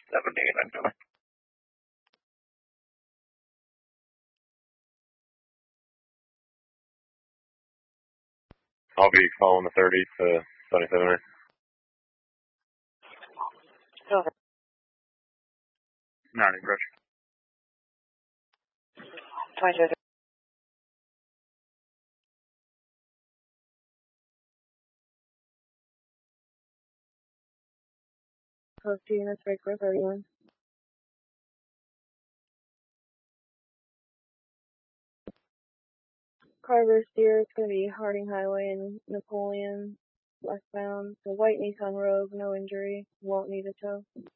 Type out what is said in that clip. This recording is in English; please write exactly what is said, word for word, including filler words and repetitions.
seventeen, I'm doing. I'll be following the thirty to seventy-seven. Go ahead. ninety, approach. twenty-two. Close to units, break for thirty-one. Carver Steer, it's going to be Harding Highway and Napoleon, westbound. So white Nissan Rogue, no injury, won't need a tow.